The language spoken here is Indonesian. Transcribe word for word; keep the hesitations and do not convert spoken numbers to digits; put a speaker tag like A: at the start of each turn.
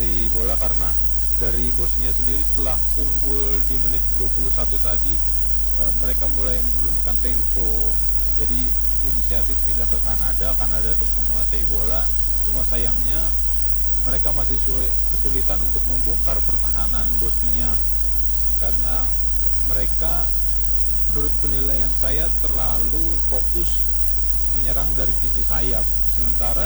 A: menguasai bola, karena dari Bosnia sendiri setelah unggul di menit dua puluh satu tadi, e, mereka mulai menurunkan tempo. Jadi inisiatif pindah ke Kanada, Kanada terus menguasai bola. Cuma sayangnya mereka masih sulit, kesulitan untuk membongkar pertahanan Bosnia, karena mereka menurut penilaian saya terlalu fokus menyerang dari sisi sayap, sementara